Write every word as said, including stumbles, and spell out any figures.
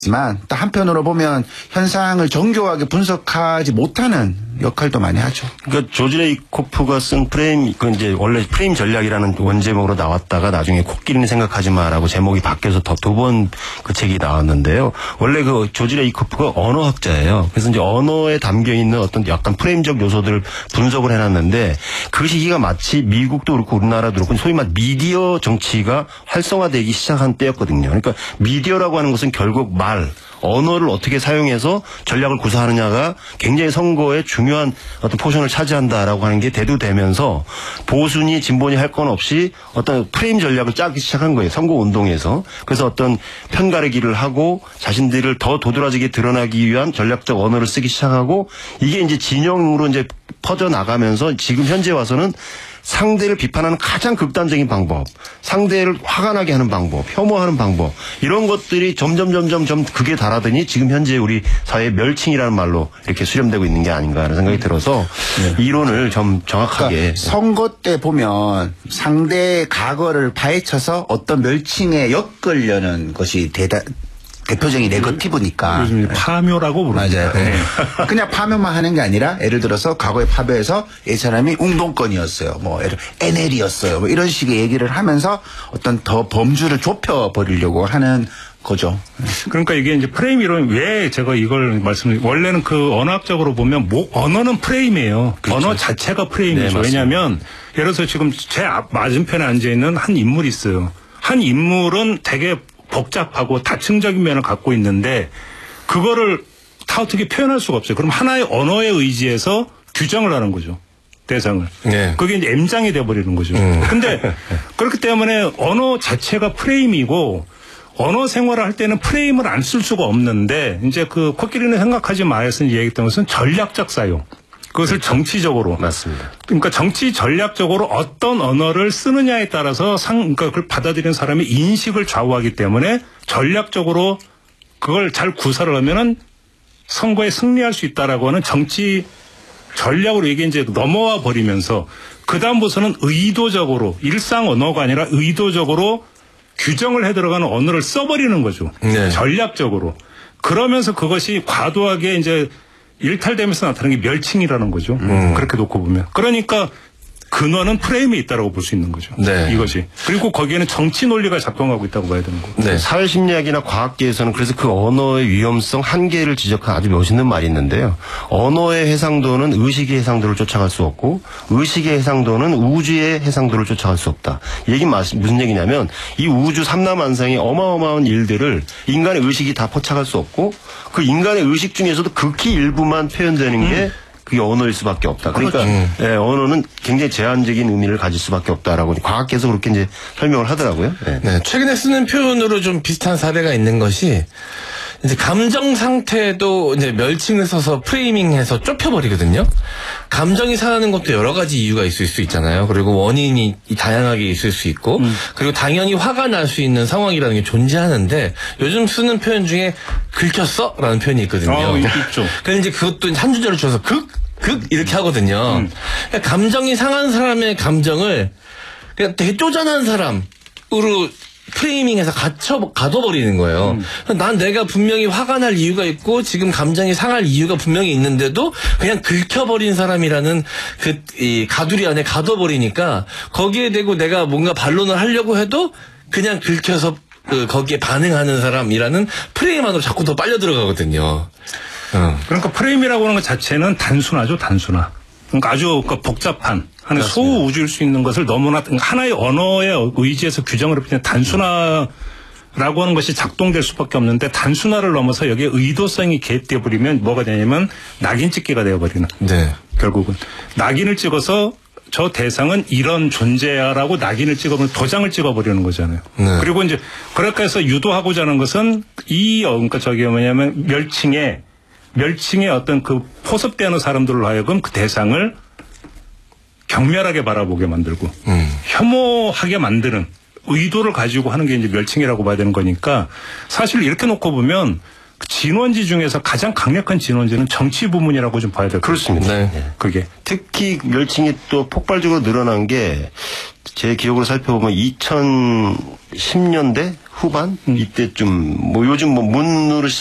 지만 또 한편으로 보면 현상을 정교하게 분석하지 못하는 역할도 많이 하죠. 그러니까 조지 레이코프가 쓴 프레임, 그 이제 원래 프레임 전략이라는 원제목으로 나왔다가 나중에 코끼리는 생각하지 마라고 제목이 바뀌어서 더 두 번 그 책이 나왔는데요. 원래 그 조지 레이코프가 언어학자예요. 그래서 이제 언어에 담겨 있는 어떤 약간 프레임적 요소들을 분석을 해놨는데 그 시기가 마치 미국도 그렇고 우리나라도 그렇고 소위 말 미디어 정치가 활성화되기 시작한 때였거든요. 그러니까 미디어라고 하는 것은 결국 말, 언어를 어떻게 사용해서 전략을 구사하느냐가 굉장히 선거에 중요한 어떤 포션을 차지한다라고 하는 게 대두되면서 보수니 진보니 할 건 없이 어떤 프레임 전략을 짜기 시작한 거예요. 선거 운동에서. 그래서 어떤 편가르기를 하고 자신들을 더 도드라지게 드러나기 위한 전략적 언어를 쓰기 시작하고 이게 이제 진영으로 이제 퍼져나가면서 지금 현재 와서는 상대를 비판하는 가장 극단적인 방법, 상대를 화가 나게 하는 방법, 혐오하는 방법 이런 것들이 점점 점점 점 극에 달하더니 지금 현재 우리 사회의 멸칭이라는 말로 이렇게 수렴되고 있는 게 아닌가 하는 생각이 들어서 네. 이론을 좀 정확하게 그러니까 선거 때 보면 상대의 과거를 파헤쳐서 어떤 멸칭에 엮으려는 것이 대다 대표적인 네거티브니까. 요즘 파묘라고 부르죠. 맞아요. 네. 그냥 파묘만 하는 게 아니라 예를 들어서 과거에 파묘해서 이 사람이 웅동권이었어요. 뭐 엔엘이었어요. 뭐 이런 식의 얘기를 하면서 어떤 더 범주를 좁혀버리려고 하는 거죠. 그러니까 이게 이제 프레임 이론 왜 제가 이걸 말씀을 원래는 그 언어학적으로 보면 뭐 언어는 프레임이에요. 그렇죠. 언어 자체가 프레임이죠. 네, 왜냐하면 예를 들어서 지금 제 앞 맞은편에 앉아 있는 한 인물이 있어요. 한 인물은 되게 복잡하고 다층적인 면을 갖고 있는데 그거를 다 어떻게 표현할 수가 없어요. 그럼 하나의 언어에 의지해서 규정을 하는 거죠. 대상을. 네. 그게 이제 엠장이 돼버리는 거죠. 음. 근데 그렇기 때문에 언어 자체가 프레임이고 언어 생활을 할 때는 프레임을 안 쓸 수가 없는데 이제 그 코끼리는 생각하지 마에서 얘기했던 것은 전략적 사용. 그것을 그렇죠. 정치적으로. 맞습니다. 그러니까 정치 전략적으로 어떤 언어를 쓰느냐에 따라서 상, 그러니까 그걸 받아들이는 사람의 인식을 좌우하기 때문에 전략적으로 그걸 잘 구사를 하면은 선거에 승리할 수 있다라고 하는 정치 전략으로 이게 이제 넘어와 버리면서 그다음부터는 의도적으로 일상 언어가 아니라 의도적으로 규정을 해 들어가는 언어를 써버리는 거죠. 네. 전략적으로. 그러면서 그것이 과도하게 이제 일탈되면서 나타나는 게 멸칭이라는 거죠. 음. 그렇게 놓고 보면. 그러니까 근원은 프레임에 있다라고 볼 수 있는 거죠. 네. 이것이. 그리고 거기에는 정치 논리가 작동하고 있다고 봐야 되는 거고. 네. 사회심리학이나 과학계에서는 그래서 그 언어의 위험성 한계를 지적한 아주 멋있는 말이 있는데요. 언어의 해상도는 의식의 해상도를 쫓아갈 수 없고 의식의 해상도는 우주의 해상도를 쫓아갈 수 없다. 이 얘기는 무슨 얘기냐면 이 우주 삼라만상의 어마어마한 일들을 인간의 의식이 다 포착할 수 없고 그 인간의 의식 중에서도 극히 일부만 표현되는 게 음. 그게 언어일 수밖에 없다. 그러니까 그렇죠. 예, 언어는 굉장히 제한적인 의미를 가질 수밖에 없다라고 과학계에서 그렇게 이제 설명을 하더라고요. 네. 네, 최근에 쓰는 표현으로 좀 비슷한 사례가 있는 것이 이제 감정 상태도 이제 멸칭을 써서 프레이밍해서 좁혀버리거든요. 감정이 상하는 것도 여러 가지 이유가 있을 수 있잖아요. 그리고 원인이 다양하게 있을 수 있고, 음. 그리고 당연히 화가 날 수 있는 상황이라는 게 존재하는데 요즘 쓰는 표현 중에 긁혔어라는 표현이 있거든요. 어, 있죠. 그래서 이제 그것도 한 주제로 줘서 극, 극 이렇게 하거든요. 음. 그러니까 감정이 상한 사람의 감정을 그냥 되게 쪼잔한 사람으로 프레이밍해서 갇혀, 가둬버리는 거예요. 음. 난 내가 분명히 화가 날 이유가 있고 지금 감정이 상할 이유가 분명히 있는데도 그냥 긁혀버린 사람이라는 그, 이 가두리 안에 가둬버리니까 거기에 대고 내가 뭔가 반론을 하려고 해도 그냥 긁혀서 그, 거기에 반응하는 사람이라는 프레임 안으로 자꾸 더 빨려 들어가거든요. 어. 그러니까 프레임이라고 하는 것 자체는 단순하죠, 단순하. 그러니까 아주 복잡한 하나의 소우주일 수 있는 것을 너무나 하나의 언어에 의지해서 규정을 해버리는 단순화라고 하는 것이 작동될 수밖에 없는데 단순화를 넘어서 여기에 의도성이 개입되어 버리면 뭐가 되냐면 낙인 찍기가 되어버리는. 네. 결국은 낙인을 찍어서 저 대상은 이런 존재야라고 낙인을 찍어버리면 도장을 찍어버리는 거잖아요. 네. 그리고 이제 그렇게 해서 유도하고자 하는 것은 이 그러니까 저기 뭐냐면 멸칭에 멸칭의 어떤 그 포섭되는 사람들로 하여금 그 대상을 경멸하게 바라보게 만들고 음. 혐오하게 만드는 의도를 가지고 하는 게 이제 멸칭이라고 봐야 되는 거니까 사실 이렇게 놓고 보면 진원지 중에서 가장 강력한 진원지는 정치 부문이라고 좀 봐야 될 것 같습니다. 그렇습니다. 네. 그게 특히 멸칭이 또 폭발적으로 늘어난 게 제 기억으로 살펴보면 이천십 년대 후반 이때쯤 뭐 요즘 뭐 문으로